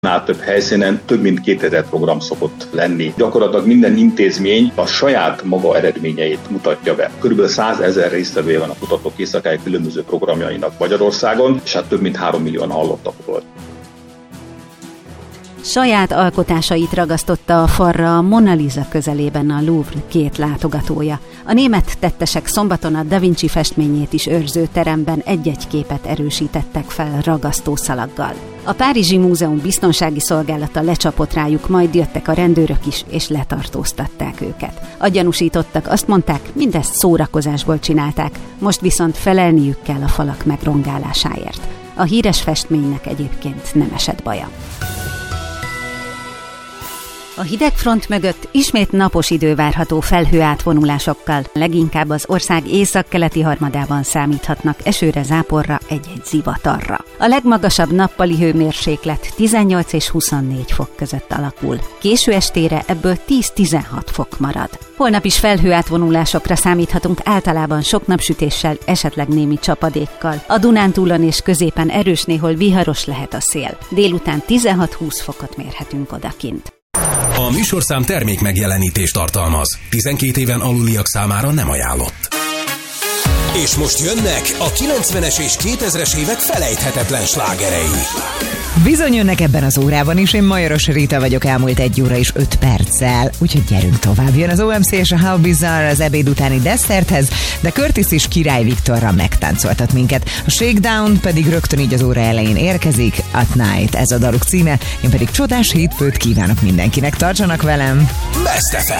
Több helyszínen több mint 2000 program szokott lenni. Gyakorlatilag minden intézmény a saját maga eredményeit mutatja be. Körülbelül 100 000 résztvevője van a Kutatók Éjszakája különböző programjainak Magyarországon, és hát több mint 3 millióan hallottak volt. Saját alkotásait ragasztotta a falra a Mona Lisa közelében a Louvre 2 látogatója. A német tettesek szombaton a Da Vinci festményét is őrző teremben egy-egy képet erősítettek fel ragasztószalaggal. A Párizsi Múzeum biztonsági szolgálata lecsapott rájuk, majd jöttek a rendőrök is, és letartóztatták őket. A gyanúsítottak azt mondták, mindezt szórakozásból csinálták, most viszont felelniük kell a falak megrongálásáért. A híres festménynek egyébként nem esett baja. A hidegfront mögött ismét napos idő várható felhőátvonulásokkal, leginkább az ország északkeleti harmadában számíthatnak esőre, záporra, egy-egy zivatarra. A legmagasabb nappali hőmérséklet 18 és 24 fok között alakul. Késő estére ebből 10-16 fok marad. Holnap is felhőátvonulásokra számíthatunk, általában sok napsütéssel, esetleg némi csapadékkal. A Dunántúlon és középen erős, néhol viharos lehet a szél. Délután 16-20 fokot mérhetünk odakint. A műsorszám termék megjelenítést tartalmaz. 12 éven aluliak számára nem ajánlott. És most jönnek a 90-es és 2000-es évek felejthetetlen slágerei. Bizony jönnek ebben az órában is, én Majoros Rita vagyok, elmúlt 1 óra és 5 perccel, úgyhogy gyerünk tovább. Jön az OMC és a How Bizarre az ebéd utáni desszerthez, de Curtis és Király Viktorra megtáncoltat minket. A Shakedown pedig rögtön így az óra elején érkezik, At Night, ez a daluk címe, én pedig csodás hétfőt kívánok mindenkinek, tartsanak velem! Best FM.